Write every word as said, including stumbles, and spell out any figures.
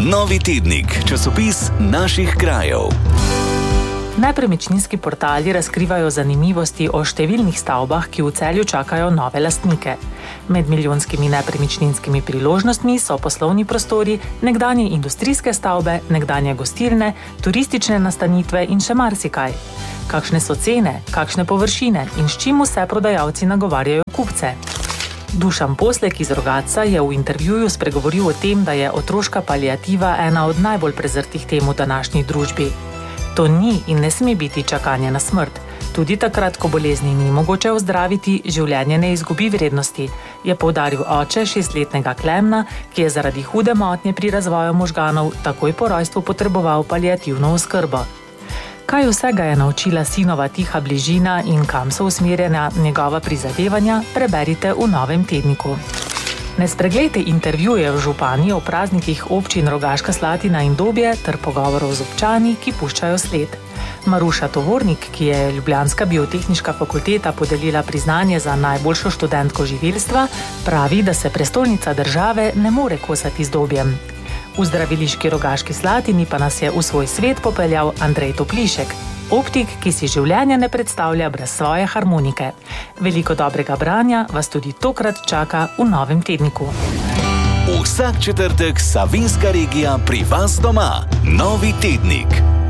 Novi tednik, časopis naših krajev. Nepremičninski portali razkrivajo zanimivosti o številnih stavbah, ki v Celju čakajo nove lastnike. Med milijonskimi nepremičninskimi priložnostmi so poslovni prostori, nekdanje industrijske stavbe, nekdanje gostilne, turistične nastanitve in še marsikaj. Kakšne so cene, kakšne površine in s čim vse prodajalci nagovarjajo kupce? Dušan Poslek iz Rogatca je v intervjuju spregovoril o tem, da je otroška paliativa ena od najbolj prezrtih tem v današnji družbi. To ni in ne sme biti čakanje na smrt. Tudi takrat, ko bolezni ni mogoče ozdraviti, življenje ne izgubi vrednosti, je poudaril oče šestletnega Klemna, ki je zaradi hude motnje pri razvoju možganov takoj po rojstvu potreboval paliativno oskrbo. Kaj vsega je naučila sinova tiha bližina in kam so usmerjena njegova prizadevanja, preberite v novem tedniku. Ne spreglejte intervjujev župani o praznikih občin Rogaška Slatina in Dobje ter pogovorov z občani, ki puščajo sled. Maruša Tovornik, ki je ljubljanska biotehniška fakulteta podelila priznanje za najboljšo študentko živilstva, pravi, da se prestolnica države ne more kosati z Dobjem. V zdraviliški Rogaški Slatini pa nas je v svoj svet popeljal Andrej Toplišek, optik, ki si življenja ne predstavlja brez svoje harmonike. Veliko dobrega branja vas tudi tokrat čaka v novem tedniku. Vsak četrtek Savinjska regija pri vas doma. Novi tednik.